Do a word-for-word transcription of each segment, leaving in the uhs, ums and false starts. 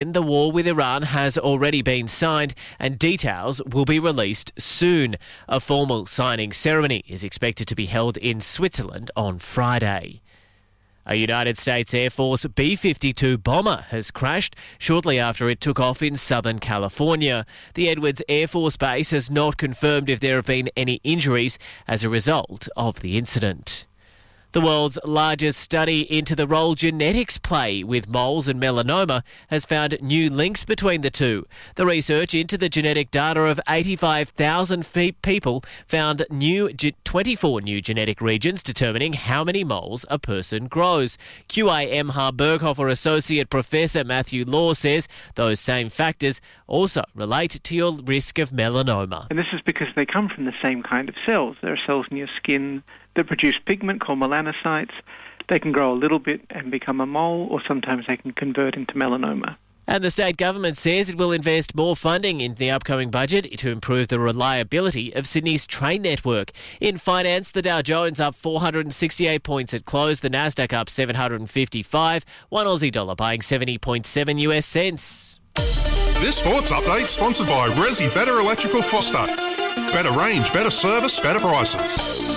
The war with Iran has already been signed and details will be released soon. A formal signing ceremony is expected to be held in Switzerland on Friday. A United States Air Force B fifty-two bomber has crashed shortly after it took off in Southern California. The Edwards Air Force Base has not confirmed if there have been any injuries as a result of the incident. The world's largest study into the role genetics play with moles and melanoma has found new links between the two. The research into the genetic data of eighty-five thousand people found new twenty-four new genetic regions determining how many moles a person grows. Q I M H Berghofer Associate Professor Matthew Law says those same factors also relate to your risk of melanoma. And this is because they come from the same kind of cells. There are cells in your skin that produce pigment called melanocytes. They can grow a little bit and become a mole, or sometimes they can convert into melanoma. And the state government says it will invest more funding in the upcoming budget to improve the reliability of Sydney's train network. In finance, the Dow Jones up four hundred sixty-eight points at close, the Nasdaq up seven hundred fifty-five, one Aussie dollar buying seventy point seven U S cents. This sports update sponsored by Resi Better Electrical Foster. Better range, better service, better prices.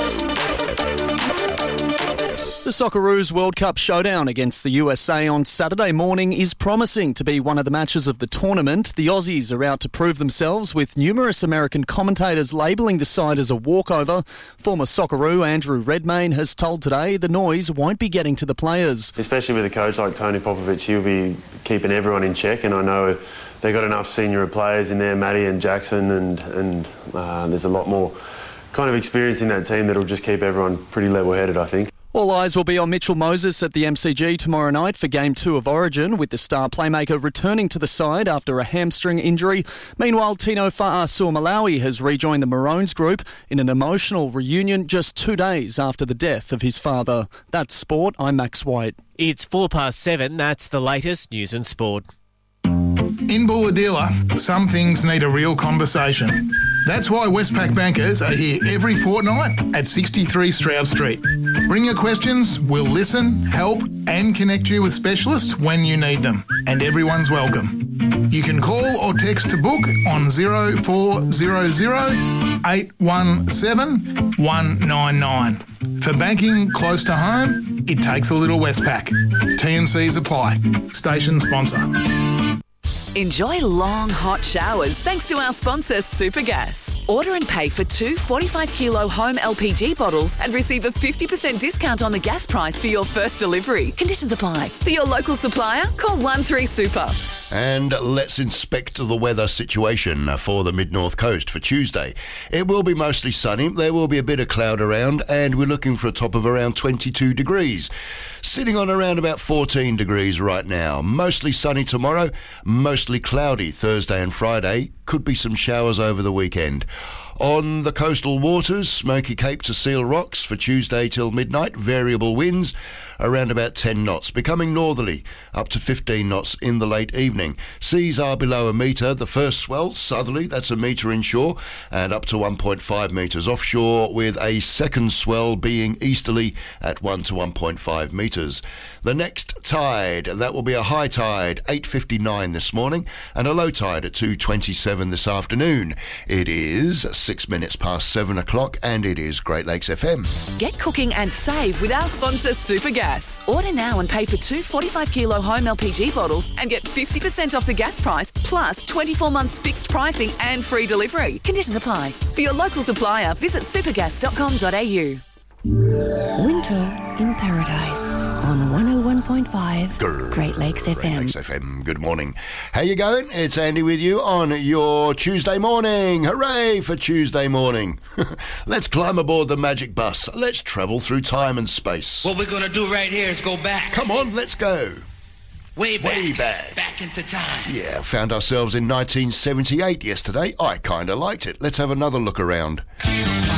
The Socceroos World Cup showdown against the U S A on Saturday morning is promising to be one of the matches of the tournament. The Aussies are out to prove themselves, with numerous American commentators labelling the side as a walkover. Former Socceroo Andrew Redmayne has told Today the noise won't be getting to the players. Especially with a coach like Tony Popovich, he'll be keeping everyone in check, and I know they've got enough senior players in there, Matty and Jackson, and, and uh, there's a lot more kind of experience in that team that'll just keep everyone pretty level-headed, I think. All eyes will be on Mitchell Moses at the M C G tomorrow night for Game two of Origin, with the star playmaker returning to the side after a hamstring injury. Meanwhile, Tino Fa'asuamaleaui has rejoined the Maroons group in an emotional reunion just two days after the death of his father. That's sport. I'm Max White. It's four past seven. That's the latest news and sport. In Bulahdelah, some things need a real conversation. That's why Westpac bankers are here every fortnight at sixty-three Stroud Street. Bring your questions, we'll listen, help and connect you with specialists when you need them. And everyone's welcome. You can call or text to book on zero four zero zero, eight one seven, one nine nine. For banking close to home, it takes a little Westpac. T and Cs apply. Station sponsor. Enjoy long, hot showers thanks to our sponsor, Supergas. Order and pay for two forty-five kilo home L P G bottles and receive a fifty percent discount on the gas price for your first delivery. Conditions apply. For your local supplier, call one three super. And let's inspect the weather situation for the mid-north coast for Tuesday. It will be mostly sunny. There will be a bit of cloud around, and we're looking for a top of around twenty-two degrees. Sitting on around about fourteen degrees right now. Mostly sunny tomorrow, mostly cloudy Thursday and Friday. Could be some showers over the weekend. On the coastal waters, Smoky Cape to Seal Rocks for Tuesday till midnight, variable winds around about ten knots, becoming northerly up to fifteen knots in the late evening. Seas are below a metre. The first swell, southerly, that's a metre inshore, and up to one point five metres offshore, with a second swell being easterly at one to one point five metres. The next tide, that will be a high tide, eight fifty-nine this morning, and a low tide at two twenty-seven this afternoon. It is six minutes past seven o'clock, and it is Great Lakes F M. Get cooking and save with our sponsor, Supergas. Order now and pay for two forty-five kilo home L P G bottles and get fifty percent off the gas price, plus twenty-four months fixed pricing and free delivery. Conditions apply. For your local supplier, visit supergas dot com dot a u. Winter in Paradise on one oh one point five Grr. Great Lakes F M. Great Lakes F M. Good morning. How you going? It's Andy with you on your Tuesday morning. Hooray for Tuesday morning. Let's climb aboard the magic bus. Let's travel through time and space. What we're going to do right here is go back. Come on, let's go. Way back. Way back. Back into time. Yeah, found ourselves in nineteen seventy-eight yesterday. I kind of liked it. Let's have another look around.